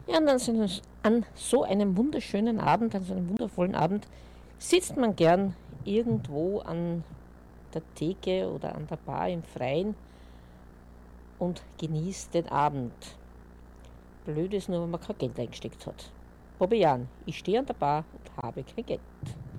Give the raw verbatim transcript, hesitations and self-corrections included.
Ja, und an so, einem, an so einem wunderschönen Abend, an so einem wundervollen Abend, sitzt man gern irgendwo an der Theke oder an der Bar im Freien und genießt den Abend. Blöd ist nur, wenn man kein Geld eingesteckt hat. Bobian, ich stehe an der Bar und habe kein Geld.